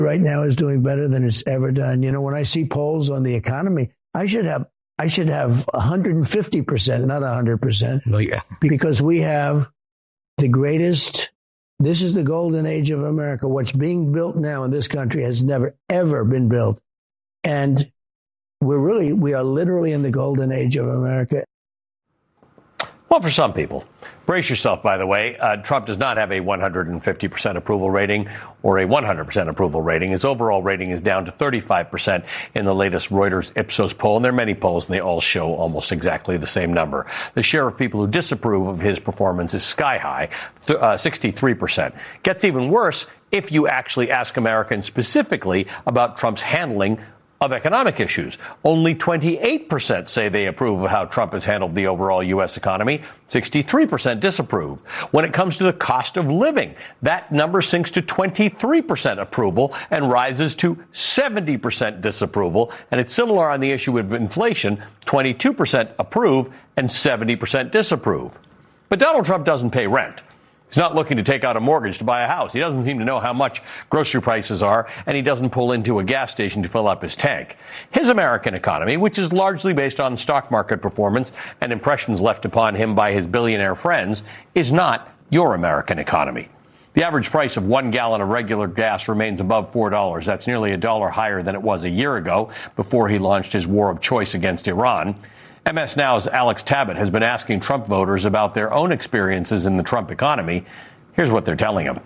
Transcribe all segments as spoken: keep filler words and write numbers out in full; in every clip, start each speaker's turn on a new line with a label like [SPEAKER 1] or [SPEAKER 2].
[SPEAKER 1] right now is doing better than it's ever done. You know, when I see polls on the economy, I should have I should have one hundred fifty percent, not one hundred percent,
[SPEAKER 2] well, yeah.
[SPEAKER 1] because we have the greatest. This is the golden age of America. What's being built now in this country has never, ever been built. And we're really, we are literally in the golden age of America.
[SPEAKER 3] Well, for some people. Brace yourself, by the way. Uh, Trump does not have a one hundred fifty percent approval rating or a one hundred percent approval rating. His overall rating is down to thirty-five percent in the latest Reuters Ipsos poll. And there are many polls, and they all show almost exactly the same number. The share of people who disapprove of his performance is sky high, th- uh, sixty-three percent. Gets even worse if you actually ask Americans specifically about Trump's handling of economic issues. Only twenty-eight percent say they approve of how Trump has handled the overall U S economy. sixty-three percent disapprove. When it comes to the cost of living, that number sinks to twenty-three percent approval and rises to seventy percent disapproval. And it's similar on the issue of inflation, twenty-two percent approve and seventy percent disapprove. But Donald Trump doesn't pay rent. He's not looking to take out a mortgage to buy a house. He doesn't seem to know how much grocery prices are, and he doesn't pull into a gas station to fill up his tank. His American economy, which is largely based on stock market performance and impressions left upon him by his billionaire friends, is not your American economy. The average price of one gallon of regular gas remains above four dollars. That's nearly a dollar higher than it was a year ago, before he launched his war of choice against Iran. M S Now's Alex Tabbitt has been asking Trump voters about their own experiences in the Trump economy. Here's what they're telling him.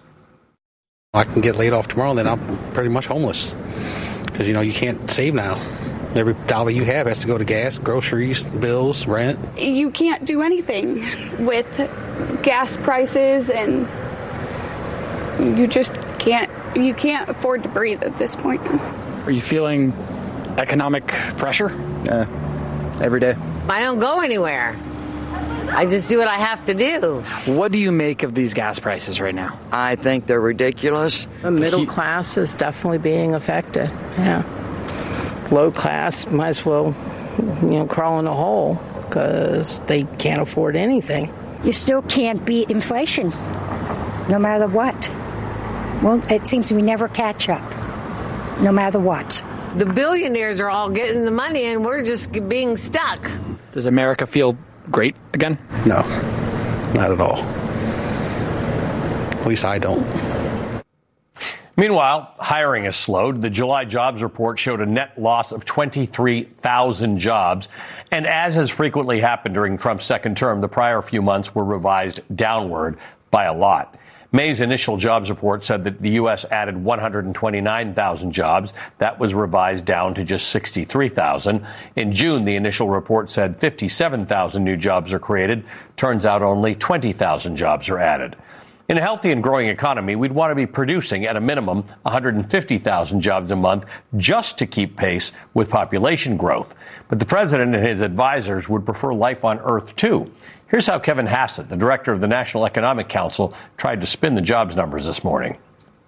[SPEAKER 4] I can get laid off tomorrow, then I'm pretty much homeless. Because, you know, you can't save now. Every dollar you have has to go to gas, groceries, bills, rent.
[SPEAKER 5] You can't do anything with gas prices, and you just can't, you can't afford to breathe at this point.
[SPEAKER 6] Are you feeling economic pressure?
[SPEAKER 7] Yeah. Every day.
[SPEAKER 8] I don't go anywhere. I just do what I have to do.
[SPEAKER 6] What do you make of these gas prices right now?
[SPEAKER 7] I think they're ridiculous.
[SPEAKER 9] The middle class is definitely being affected. Yeah. Low class might as well, you know, crawl in a hole because they can't afford anything.
[SPEAKER 10] You still can't beat inflation, no matter what. Well, it seems we never catch up, no matter what.
[SPEAKER 8] The billionaires are all getting the money, and we're just being stuck.
[SPEAKER 6] Does America feel great again?
[SPEAKER 4] No, not at all. At least I don't.
[SPEAKER 3] Meanwhile, hiring has slowed. The July jobs report showed a net loss of twenty-three thousand jobs. And as has frequently happened during Trump's second term, the prior few months were revised downward by a lot. May's initial jobs report said that the U S added one hundred twenty-nine thousand jobs. That was revised down to just sixty-three thousand. In June, the initial report said fifty-seven thousand new jobs are created. Turns out only twenty thousand jobs are added. In a healthy and growing economy, we'd want to be producing at a minimum one hundred fifty thousand jobs a month just to keep pace with population growth. But the president and his advisors would prefer life on Earth, too. Here's how Kevin Hassett, the director of the National Economic Council, tried to spin the jobs numbers this morning.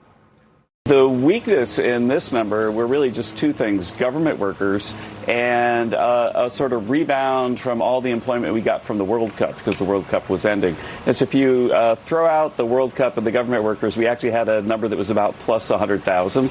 [SPEAKER 11] The weakness in this number were really just two things: government workers and uh, a sort of rebound from all the employment we got from the World Cup, because the World Cup was ending. And so if you uh, throw out the World Cup and the government workers, we actually had a number that was about plus one hundred thousand.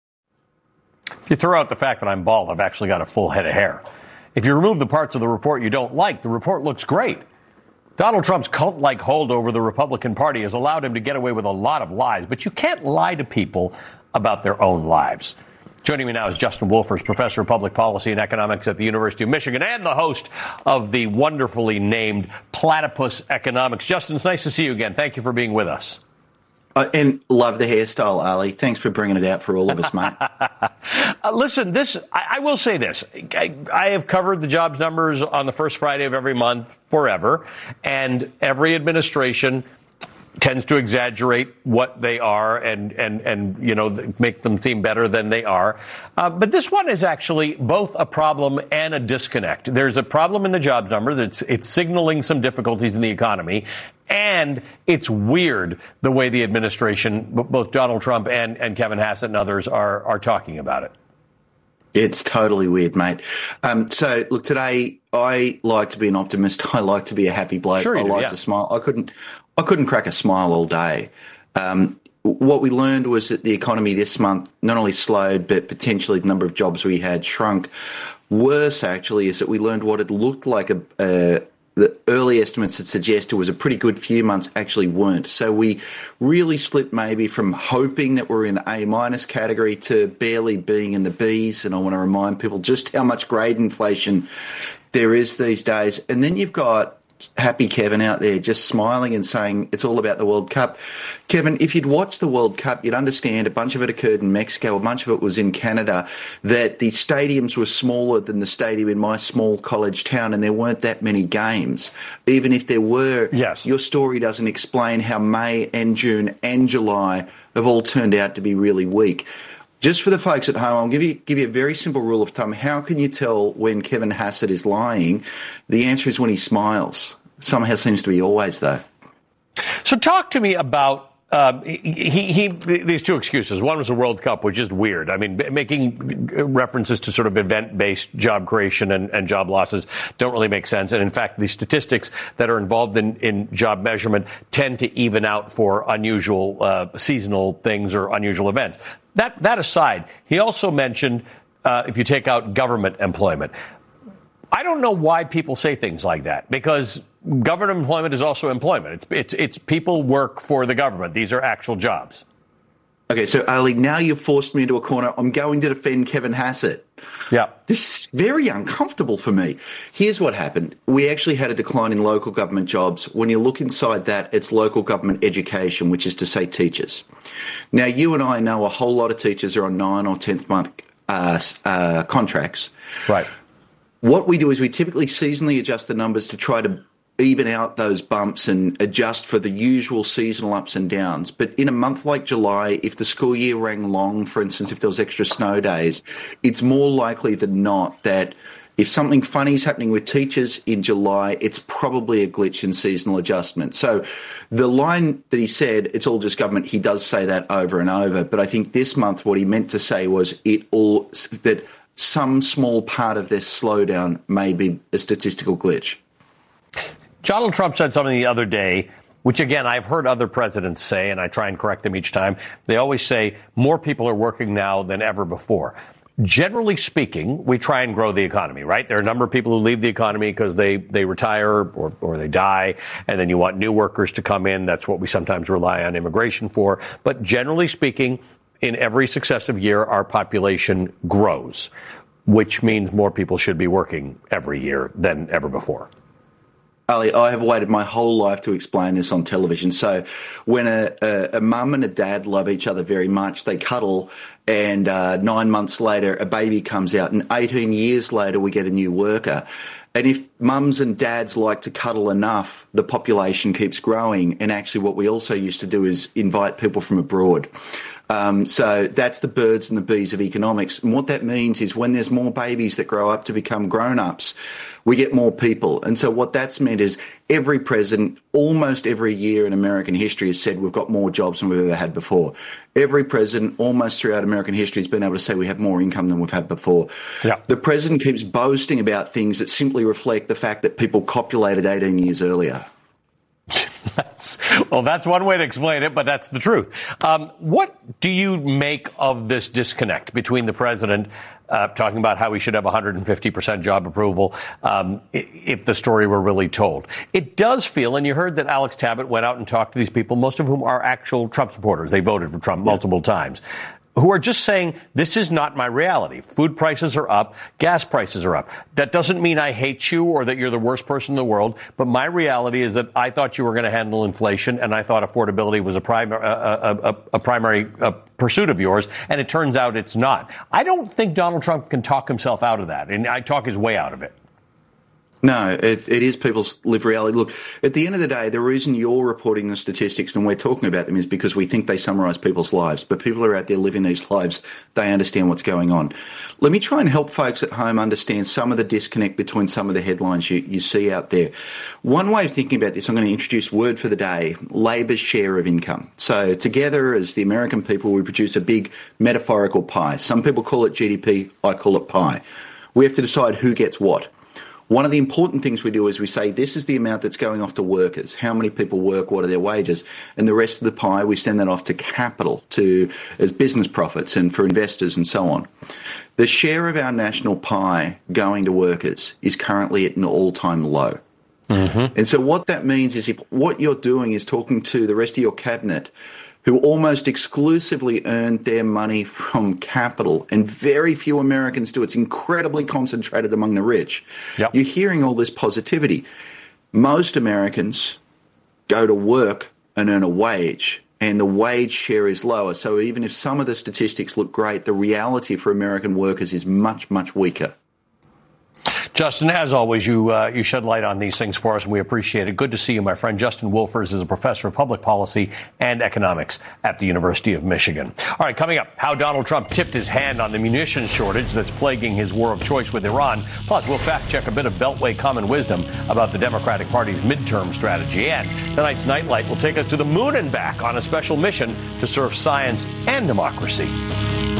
[SPEAKER 3] If you throw out the fact that I'm bald, I've actually got a full head of hair. If you remove the parts of the report you don't like, the report looks great. Donald Trump's cult-like hold over the Republican Party has allowed him to get away with a lot of lies, but you can't lie to people about their own lives. Joining me now is Justin Wolfers, professor of public policy and economics at the University of Michigan and the host of the wonderfully named Platypus Economics. Justin, it's nice to see you again. Thank you for being with us.
[SPEAKER 12] Uh, and love the hairstyle, Ali. Thanks for bringing it out for all of us, mate.
[SPEAKER 3] uh, listen, this I, I will say this. I, I have covered the jobs numbers on the first Friday of every month forever, and every administration tends to exaggerate what they are and, and, and you know, make them seem better than they are. Uh, but this one is actually both a problem and a disconnect. There's a problem in the jobs number. That's it's signaling some difficulties in the economy. And it's weird the way the administration, both Donald Trump and, and Kevin Hassett and others, are, are talking about it.
[SPEAKER 12] It's totally weird, mate. Um, so, look, today I like to be an optimist. I like to be a happy bloke.
[SPEAKER 3] Sure you
[SPEAKER 12] I
[SPEAKER 3] do,
[SPEAKER 12] like
[SPEAKER 3] yeah.
[SPEAKER 12] to smile. I couldn't, I couldn't crack a smile all day. Um, what we learned was that the economy this month not only slowed, but potentially the number of jobs we had shrunk. Worse, actually, is that we learned what it looked like a, a the early estimates that suggested was a pretty good few months actually weren't. So we really slipped maybe from hoping that we're in A minus category to barely being in the Bs. And I want to remind people just how much grade inflation there is these days. And then you've got happy Kevin out there just smiling and saying it's all about the World Cup. Kevin, if you'd watched the World Cup, you'd understand a bunch of it occurred in Mexico, a bunch of it was in Canada, that the stadiums were smaller than the stadium in my small college town, and there weren't that many games. Even if there were,
[SPEAKER 3] yes.
[SPEAKER 12] Your story doesn't explain how May and June and July have all turned out to be really weak. Just for the folks at home, I'll give you give you a very simple rule of thumb. How can you tell when Kevin Hassett is lying? The answer is when he smiles. Somehow seems to be always, though.
[SPEAKER 3] So talk to me about uh, he, he these two excuses. One was the World Cup, which is weird. I mean, making references to sort of event-based job creation and, and job losses don't really make sense. And in fact, the statistics that are involved in, in job measurement tend to even out for unusual uh, seasonal things or unusual events. That that aside, he also mentioned uh, if you take out government employment. I don't know why people say things like that, because government employment is also employment. It's it's it's people work for the government. These are actual jobs.
[SPEAKER 12] Okay, so Ali, now you've forced me into a corner. I'm going to defend Kevin Hassett.
[SPEAKER 3] Yeah.
[SPEAKER 12] This is very uncomfortable for me. Here's what happened. We actually had a decline in local government jobs. When you look inside that, it's local government education, which is to say teachers. Now, you and I know a whole lot of teachers are on nine or tenth month uh, uh, contracts.
[SPEAKER 3] Right.
[SPEAKER 12] What we do is we typically seasonally adjust the numbers to try to even out those bumps and adjust for the usual seasonal ups and downs. But in a month like July, if the school year rang long, for instance, if there was extra snow days, it's more likely than not that if something funny is happening with teachers in July, it's probably a glitch in seasonal adjustment. So the line that he said, it's all just government, he does say that over and over. But I think this month what he meant to say was it all that some small part of this slowdown may be a statistical glitch.
[SPEAKER 3] Donald Trump said something the other day, which, again, I've heard other presidents say, and I try and correct them each time. They always say more people are working now than ever before. Generally speaking, we try and grow the economy, right? There are a number of people who leave the economy because they, they retire or, or they die, and then you want new workers to come in. That's what we sometimes rely on immigration for. But generally speaking, in every successive year, our population grows, which means more people should be working every year than ever before.
[SPEAKER 12] Ali, I have waited my whole life to explain this on television. So when a, a, a mum and a dad love each other very much, they cuddle, and uh, nine months later, a baby comes out, and eighteen years later, we get a new worker. And if mums and dads like to cuddle enough, the population keeps growing. And actually what we also used to do is invite people from abroad. Um, so that's the birds and the bees of economics. And what that means is when there's more babies that grow up to become grown-ups, we get more people. And so what that's meant is every president, almost every year in American history, has said we've got more jobs than we've ever had before. Every president, almost throughout American history, has been able to say we have more income than we've had before.
[SPEAKER 3] Yeah.
[SPEAKER 12] The president keeps boasting about things that simply reflect the fact that people copulated eighteen years earlier.
[SPEAKER 3] That's, well, that's one way to explain it, but that's the truth. Um, what do you make of this disconnect between the president uh, talking about how we should have one hundred fifty percent job approval um, if the story were really told? It does feel, and you heard that Alex Tabbitt went out and talked to these people, most of whom are actual Trump supporters. They voted for Trump multiple times, who are just saying, this is not my reality. Food prices are up. Gas prices are up. That doesn't mean I hate you or that you're the worst person in the world. But my reality is that I thought you were going to handle inflation, and I thought affordability was a, prim- a, a, a, a primary uh, pursuit of yours. And it turns out it's not. I don't think Donald Trump can talk himself out of that. And I talk his way out of it.
[SPEAKER 12] No, it, it is people's lived reality. Look, at the end of the day, the reason you're reporting the statistics and we're talking about them is because we think they summarise people's lives. But people are out there living these lives. They understand what's going on. Let me try and help folks at home understand some of the disconnect between some of the headlines you, you see out there. One way of thinking about this, I'm going to introduce word for the day, Labor's share of income. So together as the American people, we produce a big metaphorical pie. Some people call it G D P. I call it pie. We have to decide who gets what. One of the important things we do is we say this is the amount that's going off to workers. How many people work? What are their wages? And the rest of the pie, we send that off to capital, to as business profits and for investors and so on. The share of our national pie going to workers is currently at an all-time low. Mm-hmm. And so what that means is if what you're doing is talking to the rest of your cabinet who almost exclusively earn their money from capital, and very few Americans do. It's incredibly concentrated among the rich. Yep. You're hearing all this positivity. Most Americans go to work and earn a wage, and the wage share is lower. So even if some of the statistics look great, the reality for American workers is much, much weaker.
[SPEAKER 3] Justin, as always, you uh, you shed light on these things for us, and we appreciate it. Good to see you, my friend. Justin Wolfers is a professor of public policy and economics at the University of Michigan. All right, coming up, how Donald Trump tipped his hand on the munitions shortage that's plaguing his war of choice with Iran. Plus, we'll fact-check a bit of Beltway common wisdom about the Democratic Party's midterm strategy. And tonight's Nightlight will take us to the moon and back on a special mission to serve science and democracy.